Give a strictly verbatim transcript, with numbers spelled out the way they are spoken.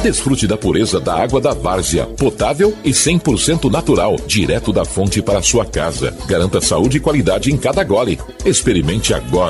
Desfrute da pureza da água da Várzea, potável e cem por cento natural, direto da fonte para a sua casa. Garanta saúde e qualidade em cada gole. Experimente agora